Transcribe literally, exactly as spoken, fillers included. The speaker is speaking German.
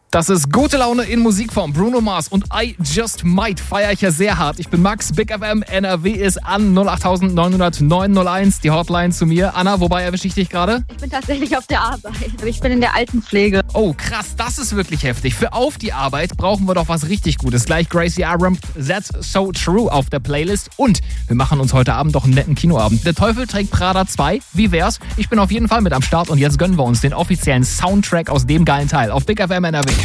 Das ist gute Laune in Musikform. Bruno Mars und I Just Might feiere ich ja sehr hart. Ich bin Max, Big F M, N R W ist an null acht neun null null neun null eins, die Hotline zu mir. Anna, wobei erwische ich dich gerade? Ich bin tatsächlich auf der Arbeit. Ich bin in der Altenpflege. Oh, krass, das ist wirklich heftig. Für auf die Arbeit brauchen wir doch was richtig Gutes. Gleich Gracie Abrams, That's So True auf der Playlist. Und wir machen uns heute Abend doch einen netten Kinoabend. Der Teufel trägt Prada zwei. Wie wär's? Ich bin auf jeden Fall mit am Start und jetzt gönnen wir uns den offiziellen Soundtrack aus dem geilen Teil auf Big F M N R W.